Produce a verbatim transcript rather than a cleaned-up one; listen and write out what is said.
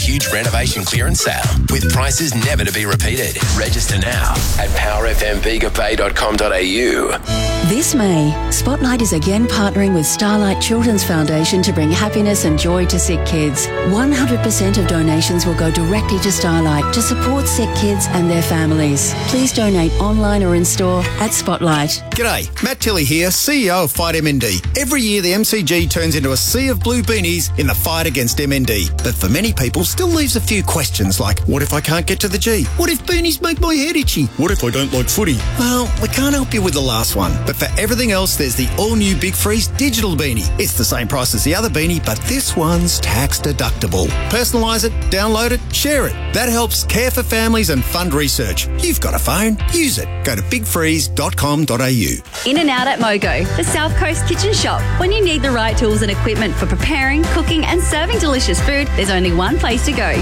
huge renovation clearance sale with prices never to be repeated. Register now at power f m bega bay dot com dot a u. This May, Spotlight is again partnering with Starlight Children's Foundation to bring happiness and joy to sick kids. one hundred percent of donations will go directly to Starlight to support sick kids and their families. Please donate online or in store at Spotlight. G'day, Matt Tilley here, C E O of Fight M N D. Every year the M C G turns into a sea of blue beanies in the fight against M N D. But for many people still leaves a few questions like, what if I can't get to the G? What if beanies make my head itchy? What if I don't like footy? Well, we can't help you with the last one. But for everything else, there's the all-new Big Freeze digital beanie. It's the same price as the other beanie, but this one's tax deductible. Personalise it, download it, share it. That helps care for families and fund research. You've got a phone, use it. Go to big freeze dot com dot a u. In and out at Mogo, the South Coast kitchen shop. When you need the right tools and equipment for preparing, cooking and serving delicious food, there's only one place to go.